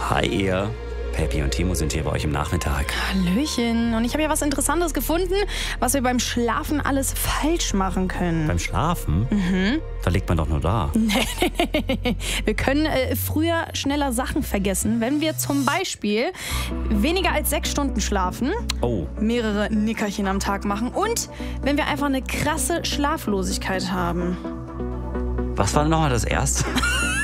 Hi ihr. Peppi und Timo sind hier bei euch im Nachmittag. Hallöchen. Und ich habe ja was Interessantes gefunden, was wir beim Schlafen alles falsch machen können. Beim Schlafen? Da liegt man doch nur da. Wir können früher schneller Sachen vergessen, wenn wir zum Beispiel weniger als 6 Stunden schlafen, mehrere Nickerchen am Tag machen und wenn wir einfach eine krasse Schlaflosigkeit haben. Was war denn nochmal das Erste?